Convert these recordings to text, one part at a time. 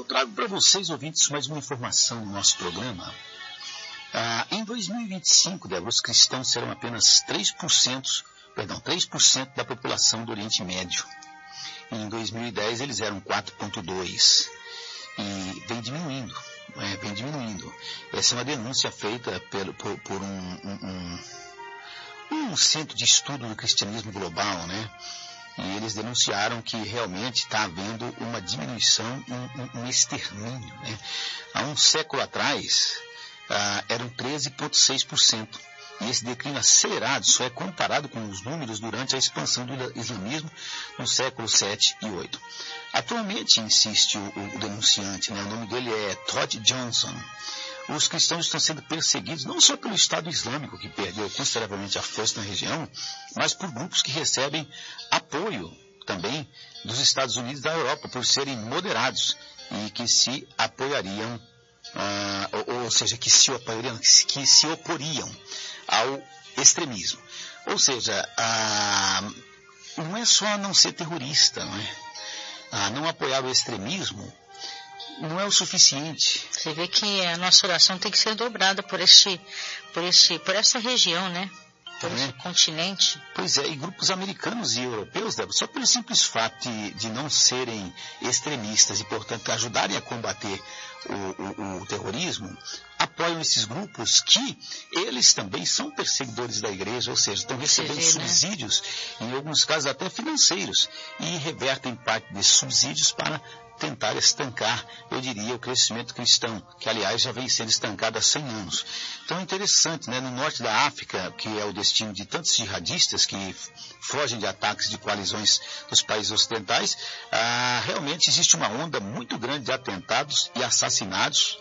eu trago para vocês, ouvintes, mais uma informação no nosso programa. Em 2025, Débora, os cristãos serão apenas 3% da população do Oriente Médio. Em 2010, eles eram 4,2%. E vem diminuindo. Essa é uma denúncia feita por um centro de estudo do cristianismo global, né? E eles denunciaram que realmente está havendo uma diminuição, um extermínio, né? Há um século atrás, eram 13,6%. E esse declínio acelerado só é comparado com os números durante a expansão do islamismo no século 7 e 8. Atualmente, insiste o denunciante, né? O nome dele é Todd Johnson. Os cristãos estão sendo perseguidos não só pelo Estado Islâmico, que perdeu consideravelmente a força na região, mas por grupos que recebem apoio também dos Estados Unidos e da Europa, por serem moderados e que se apoiariam, ou seja, que se oporiam ao extremismo. Ou seja, não é só não ser terrorista, não é? Não apoiar o extremismo não é o suficiente. Você vê que a nossa oração tem que ser dobrada por essa região, né? Por esse continente. Pois é, e grupos americanos e europeus, Débora, só pelo simples fato de não serem extremistas e, portanto, ajudarem a combater o terrorismo, apoiam esses grupos que eles também são perseguidores da igreja, ou seja, estão recebendo subsídios, em alguns casos até financeiros, e revertem parte desses subsídios para tentar estancar, eu diria, o crescimento cristão, que aliás já vem sendo estancado há 100 anos. Então é interessante, né? No norte da África, que é o destino de tantos jihadistas que fogem de ataques de coalizões dos países ocidentais, realmente existe uma onda muito grande de atentados e assassinatos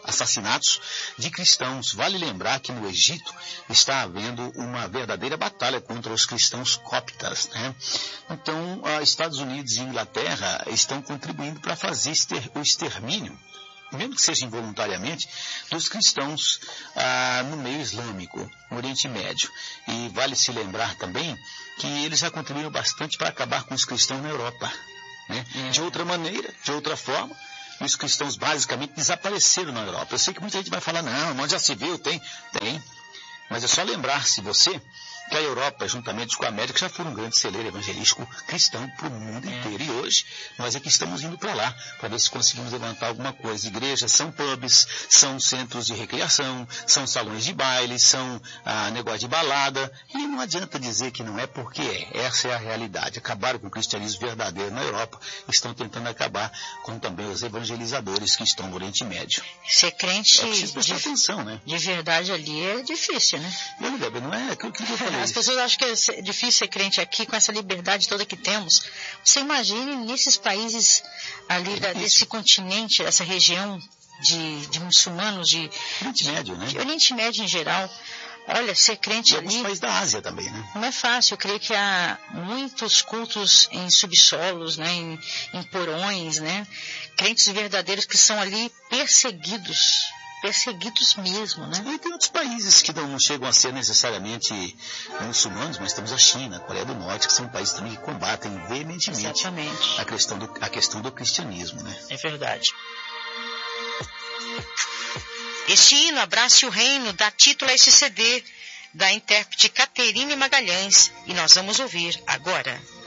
de cristãos. Vale lembrar que no Egito está havendo uma verdadeira batalha contra os cristãos coptas, né? Então, Estados Unidos e Inglaterra estão contribuindo para fazer o extermínio, mesmo que seja involuntariamente, dos cristãos no meio islâmico, no Oriente Médio. E vale se lembrar também que eles já contribuíram bastante para acabar com os cristãos na Europa, né? De outra maneira, de outra forma, os cristãos basicamente desapareceram na Europa. Eu sei que muita gente vai falar, não, mas já se viu, tem. Mas é só lembrar-se você que a Europa, juntamente com a América, já foram um grande celeiro evangelístico cristão para o mundo inteiro. E hoje, nós é que estamos indo para lá, para ver se conseguimos levantar alguma coisa. Igrejas são pubs, são centros de recreação, são salões de baile, são negócio de balada. E não adianta dizer que não é, porque essa é a realidade. Acabaram com o cristianismo verdadeiro na Europa, estão tentando acabar com também os evangelizadores que estão no Oriente Médio. Ser crente atenção, né? De verdade ali é difícil, né? Não é aquilo que eu falei. As pessoas acham que é difícil ser crente aqui com essa liberdade toda que temos. Você imagine nesses países ali desse continente, essa região de muçulmanos, de Oriente Médio, né? De Oriente Médio em geral. Olha, ser crente ali... alguns países da Ásia também, né? Não é fácil. Eu creio que há muitos cultos em subsolos, né? Em porões, né? Crentes verdadeiros que são ali perseguidos mesmo, né? E tem outros países que não chegam a ser necessariamente muçulmanos, mas temos a China, a Coreia do Norte, que são países também que combatem veementemente a questão do cristianismo, né? É verdade. Este hino, Abrace o Reino, dá título a este CD da intérprete Caterine Magalhães, e nós vamos ouvir agora.